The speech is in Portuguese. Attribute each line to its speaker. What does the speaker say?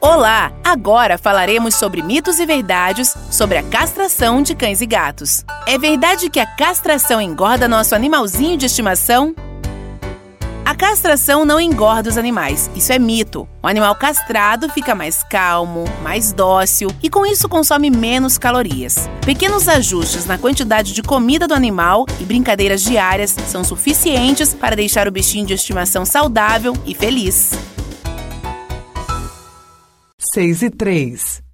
Speaker 1: Olá! Agora falaremos sobre mitos e verdades sobre a castração de cães e gatos. É verdade que a castração engorda nosso animalzinho de estimação? A castração não engorda os animais, isso é mito. O animal castrado fica mais calmo, mais dócil e com isso consome menos calorias. Pequenos ajustes na quantidade de comida do animal e brincadeiras diárias são suficientes para deixar o bichinho de estimação saudável e feliz.
Speaker 2: 6 e 3.